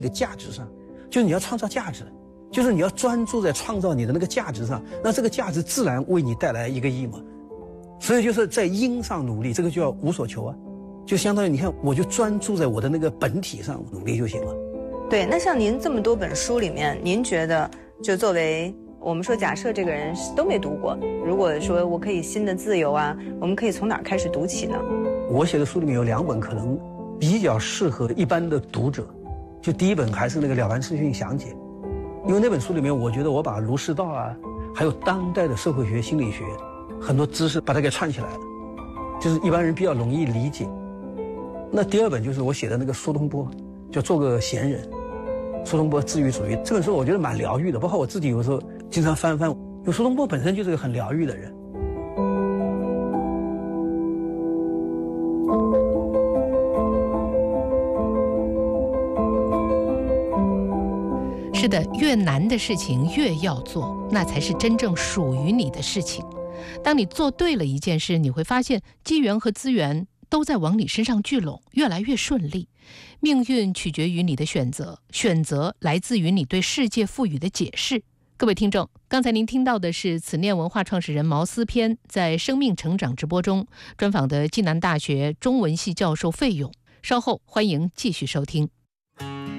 那个价值上，就是你要创造价值，就是你要专注在创造你的那个价值上，那这个价值自然为你带来1个亿嘛。所以就是在因上努力，这个就要无所求啊，就相当于你看，我就专注在我的那个本体上努力就行了。 对，那像您这么多本书里面，您觉得就作为我们说，假设这个人都没读过，如果说我可以新的自由啊，我们可以从哪儿开始读起呢？ 我写的书里面有2本可能比较适合一般的读者，就第一本还是那个《了凡四训详解》，因为那本书里面，我觉得我把儒释道啊，还有当代的社会学、心理学很多知识把它给串起来了，就是一般人比较容易理解。那第2本就是我写的那个苏东坡，叫做个闲人，苏东坡治愈主义，这本书我觉得蛮疗愈的，包括我自己有时候经常翻，因为苏东坡本身就是个很疗愈的人。 是的，越难的事情越要做，那才是真正属于你的事情。当你做对了一件事，你会发现机缘和资源都在往你身上聚拢，越来越顺利。命运取决于你的选择，选择来自于你对世界赋予的解释。各位听众，刚才您听到的是慈念文化创始人毛思偏在生命成长直播中专访的暨南大学中文系教授费勇。稍后欢迎继续收听。